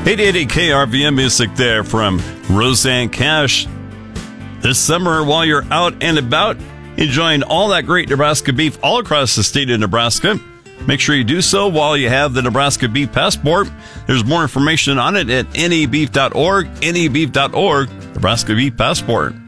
880 KRVM music there from Roseanne Cash. This summer, while you're out and about, enjoying all that great Nebraska beef all across the state of Nebraska, make sure you do so while you have the Nebraska Beef Passport. There's more information on it at nebeef.org, nebeef.org, Nebraska Beef Passport.